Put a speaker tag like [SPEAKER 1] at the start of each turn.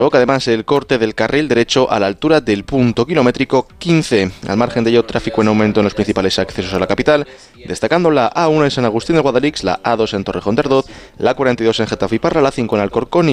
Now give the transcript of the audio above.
[SPEAKER 1] Provoca además el corte del carril derecho a la altura del punto kilométrico 15. Al margen de ello, tráfico en aumento en los principales accesos a la capital, destacando la A1 en San Agustín de Guadalix, la A2 en Torrejón de Ardoz, la 42 en Getafe y Parra, la 5 en Alcorcón